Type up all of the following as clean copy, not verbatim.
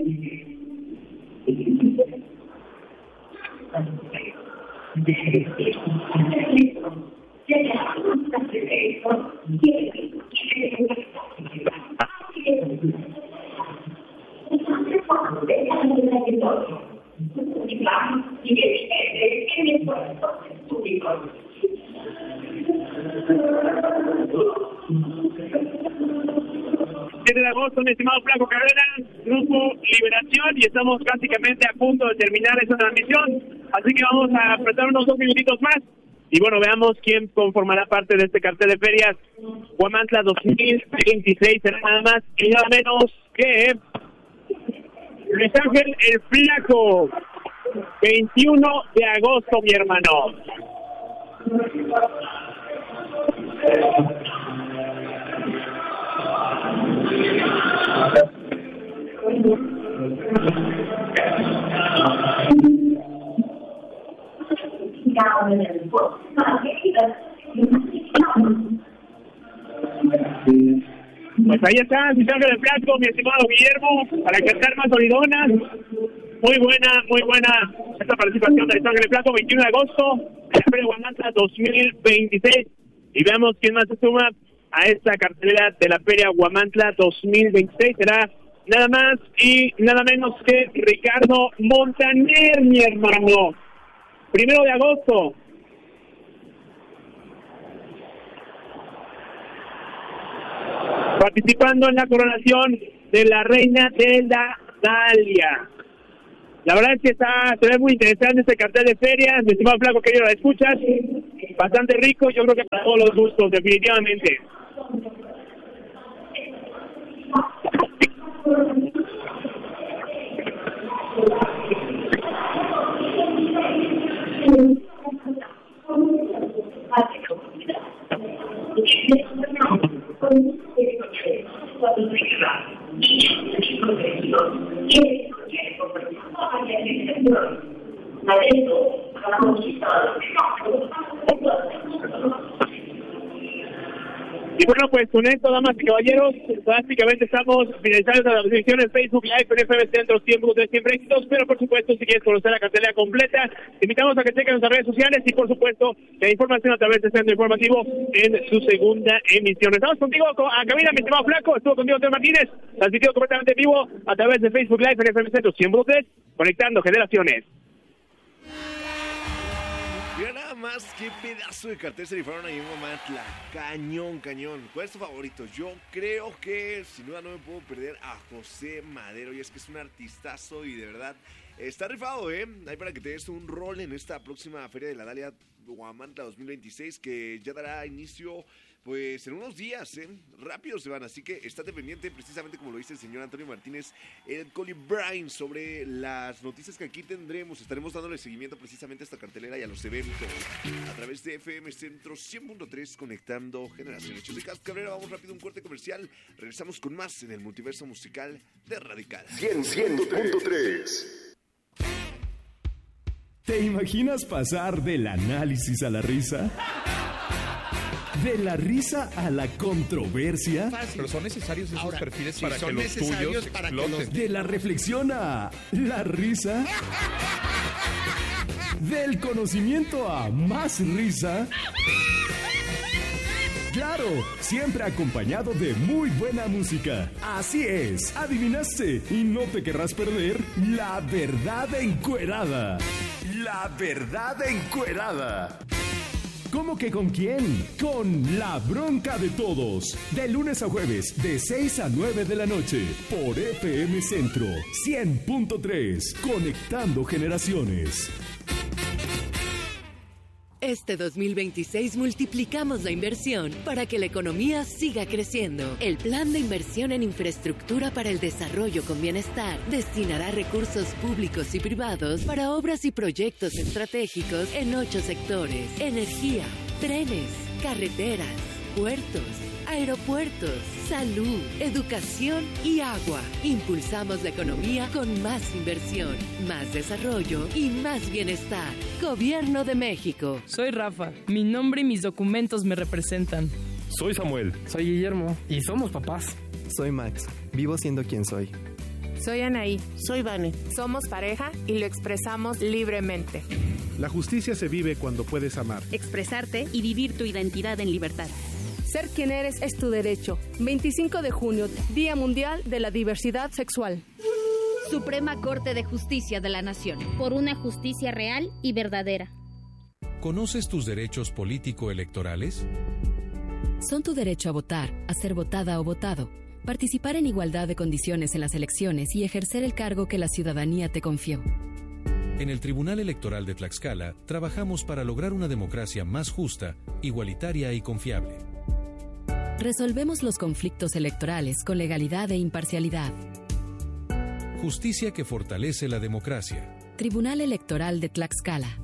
De agosto, mi estimado Flaco Carrera, Grupo Liberación, y estamos prácticamente a punto de terminar esta transmisión, así que vamos a apretar unos 2 minutitos más, y bueno, veamos quién conformará parte de este cartel de ferias. Huamantla 2026 será nada más y nada menos que Luis Ángel el Flaco, 21 de agosto, mi hermano. Pues ahí está, Luis Ángel el Flaco, mi estimado Guillermo, para cantar más oridonas. Muy buena esta participación de Luis Ángel el Flaco, 21 de agosto, Feria Huamantla 2026. Y veamos quién más se suma a esta cartelera de la Feria Huamantla 2026. Será nada más y nada menos que Ricardo Montaner, mi hermano. 1 de agosto. Participando en la coronación de la reina de la Dalia. La verdad es que se ve muy interesante este cartel de ferias. Mi estimado Flaco, que yo lo escuchas, bastante rico, yo creo que para todos los gustos, definitivamente. Y bueno, pues con esto, damas y caballeros, básicamente estamos finalizando la transmisión en Facebook Live, en FM Centro 100.3 siempre éxitos, pero por supuesto, si quieres conocer la cartelera completa, te invitamos a que chequen nuestras redes sociales y por supuesto, la información a través de Centro Informativo en su segunda emisión. Estamos contigo a cabina, mi estimado Flaco, estuvo contigo Teo Martínez, transmitido completamente en vivo a través de Facebook Live, en FM Centro 100.3, conectando generaciones. Mira nada más qué pedazo de cartel se rifaron ahí en Huamantla. Cañón. ¿Cuál es tu favorito? Yo creo que sin duda no me puedo perder a José Madero. Y es que es un artistazo y de verdad está rifado, ¿eh? Ahí para que te des un rol en esta próxima Feria de la Dalia Huamantla 2026 que ya dará inicio pues en unos días, rápido se van, así que estate pendiente, precisamente como lo dice el señor Antonio Martínez, el Coli Brain, sobre las noticias que aquí tendremos. Estaremos dándole seguimiento precisamente a esta cartelera y a los eventos a través de FM Centro 100.3, conectando generaciones. Yo soy Carlos Cabrera, vamos rápido a un corte comercial, regresamos con más en el multiverso musical de Radical 100.3. ¿Te imaginas pasar del análisis a la risa? ¿De la risa a la controversia? Pero son necesarios esos perfiles para que los tuyos exploten. ¿De la reflexión a la risa? ¿Del conocimiento a más risa? Claro, siempre acompañado de muy buena música. Así es, adivinaste y no te querrás perder La Verdad Encuerada. La Verdad Encuerada. ¿Cómo que con quién? Con La Bronca de Todos. De lunes a jueves, de 6 a 9 de la noche. Por FM Centro 100.3. Conectando generaciones. Este 2026 multiplicamos la inversión para que la economía siga creciendo. El Plan de Inversión en Infraestructura para el Desarrollo con Bienestar destinará recursos públicos y privados para obras y proyectos estratégicos en 8 sectores: energía, trenes, carreteras, puertos, aeropuertos, salud, educación y agua. Impulsamos la economía con más inversión, más desarrollo y más bienestar. Gobierno de México. Soy Rafa. Mi nombre y mis documentos me representan. Soy Samuel. Soy Guillermo. Y somos papás. Soy Max. Vivo siendo quien soy. Soy Anaí. Soy Vane. Somos pareja y lo expresamos libremente. La justicia se vive cuando puedes amar, expresarte y vivir tu identidad en libertad. Ser quien eres es tu derecho. 25 de junio, Día Mundial de la Diversidad Sexual. Suprema Corte de Justicia de la Nación. Por una justicia real y verdadera. ¿Conoces tus derechos político-electorales? Son tu derecho a votar, a ser votada o votado, participar en igualdad de condiciones en las elecciones y ejercer el cargo que la ciudadanía te confió. En el Tribunal Electoral de Tlaxcala trabajamos para lograr una democracia más justa, igualitaria y confiable. Resolvemos los conflictos electorales con legalidad e imparcialidad. Justicia que fortalece la democracia. Tribunal Electoral de Tlaxcala.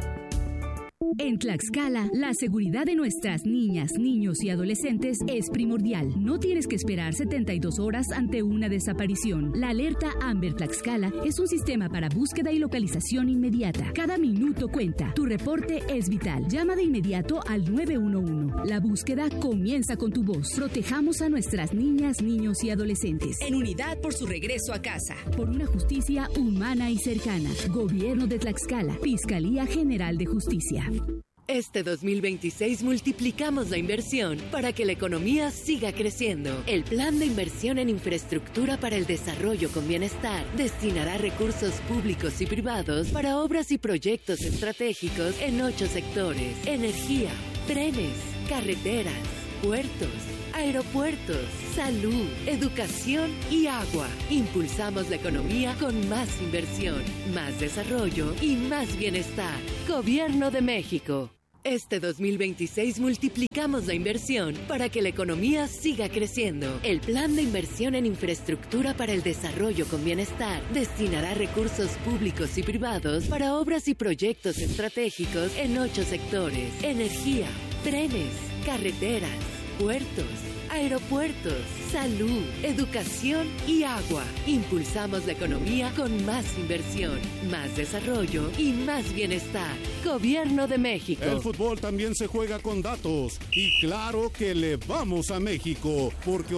En Tlaxcala, la seguridad de nuestras niñas, niños y adolescentes es primordial. No tienes que esperar 72 horas ante una desaparición. La alerta Amber Tlaxcala es un sistema para búsqueda y localización inmediata. Cada minuto cuenta. Tu reporte es vital. Llama de inmediato al 911. La búsqueda comienza con tu voz. Protejamos a nuestras niñas, niños y adolescentes. En unidad por su regreso a casa. Por una justicia humana y cercana. Gobierno de Tlaxcala. Fiscalía General de Justicia. Este 2026 multiplicamos la inversión para que la economía siga creciendo. El Plan de Inversión en Infraestructura para el Desarrollo con Bienestar destinará recursos públicos y privados para obras y proyectos estratégicos en 8 sectores: energía, trenes, carreteras, puertos, aeropuertos, salud, educación y agua. Impulsamos la economía con más inversión, más desarrollo y más bienestar. Gobierno de México. Este 2026 multiplicamos la inversión para que la economía siga creciendo. El Plan de Inversión en Infraestructura para el Desarrollo con Bienestar destinará recursos públicos y privados para obras y proyectos estratégicos en 8 sectores: energía, trenes, carreteras, puertos, aeropuertos, salud, educación y agua. Impulsamos la economía con más inversión, más desarrollo y más bienestar. Gobierno de México. El fútbol también se juega con datos. Y claro que le vamos a México, porque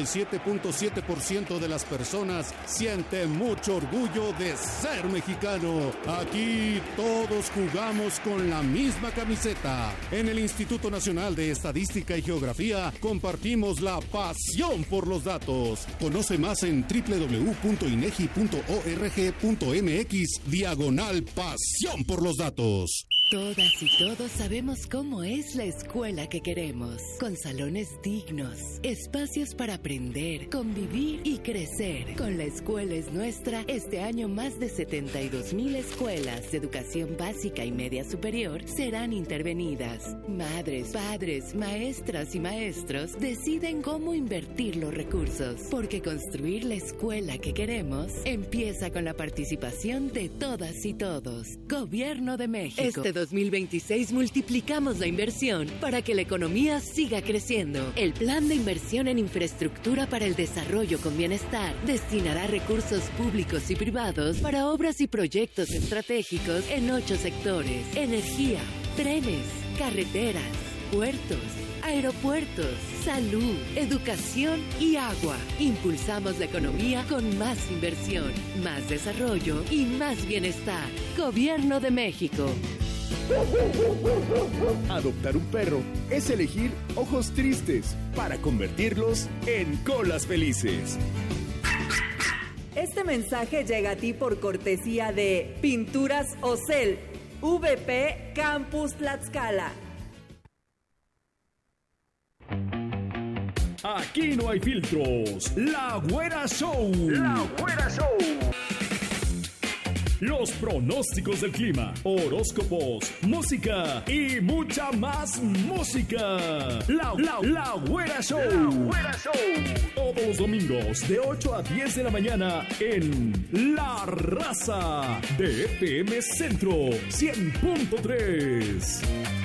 87.7% de las personas sienten mucho orgullo de ser mexicano. Aquí todos jugamos con la misma camiseta. En el Instituto Nacional de Estadística y Geografía compartimos la pasión por los datos. Conoce más en www.inegi.org.mx/pasión por los datos. Todas y todos sabemos cómo es la escuela que queremos, con salones dignos, espacios para aprender, convivir y crecer. Con La Escuela es Nuestra, este año más de 72,000 escuelas de educación básica y media superior serán intervenidas. Madres, padres, maestras y maestros deciden cómo invertir los recursos, porque construir la escuela que queremos empieza con la participación de todas y todos. Gobierno de México. Este 2026 multiplicamos la inversión para que la economía siga creciendo. El Plan de Inversión en Infraestructura para el Desarrollo con Bienestar destinará recursos públicos y privados para obras y proyectos estratégicos en 8 sectores: energía, trenes, carreteras, puertos, aeropuertos, salud, educación y agua. Impulsamos la economía con más inversión, más desarrollo y más bienestar. Gobierno de México. Adoptar un perro es elegir ojos tristes para convertirlos en colas felices. Este mensaje llega a ti por cortesía de Pinturas Ocel, VP Campus Tlaxcala. Aquí no hay filtros. La Güera Show. La Güera Show. Los pronósticos del clima, horóscopos, música y mucha más música. La Güera Show. La Güera Show. Todos los domingos de 8 a 10 de la mañana en La Raza de FM Centro 100.3.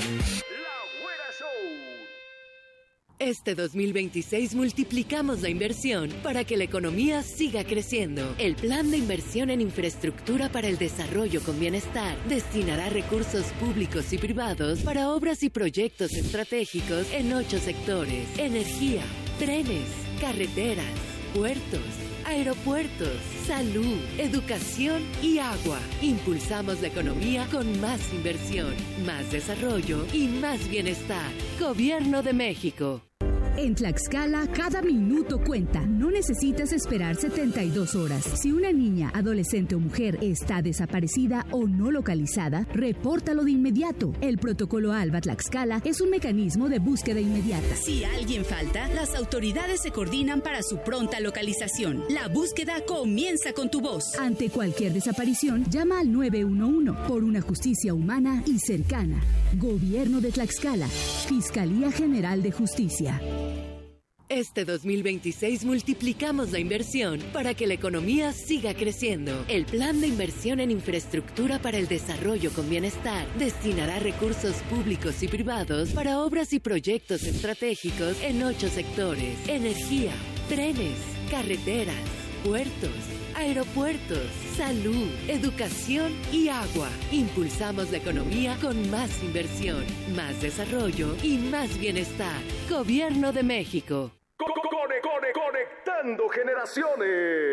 Este 2026 multiplicamos la inversión para que la economía siga creciendo. El Plan de Inversión en Infraestructura para el Desarrollo con Bienestar destinará recursos públicos y privados para obras y proyectos estratégicos en 8 sectores: energía, trenes, carreteras, puertos, aeropuertos, salud, educación y agua. Impulsamos la economía con más inversión, más desarrollo y más bienestar. Gobierno de México. En Tlaxcala, cada minuto cuenta. No necesitas esperar 72 horas. Si una niña, adolescente o mujer está desaparecida o no localizada, repórtalo de inmediato. El protocolo ALBA Tlaxcala es un mecanismo de búsqueda inmediata. Si alguien falta, las autoridades se coordinan para su pronta localización. La búsqueda comienza con tu voz. Ante cualquier desaparición, llama al 911 por una justicia humana y cercana. Gobierno de Tlaxcala. Fiscalía General de Justicia. Este 2026 multiplicamos la inversión para que la economía siga creciendo. El Plan de Inversión en Infraestructura para el Desarrollo con Bienestar destinará recursos públicos y privados para obras y proyectos estratégicos en 8 sectores: energía, trenes, carreteras, puertos, aeropuertos, salud, educación y agua. Impulsamos la economía con más inversión, más desarrollo y más bienestar. Gobierno de México. Conectando generaciones.